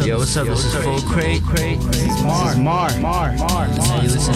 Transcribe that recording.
Yo, what's up? This is Full Crate. This is Mar. You listen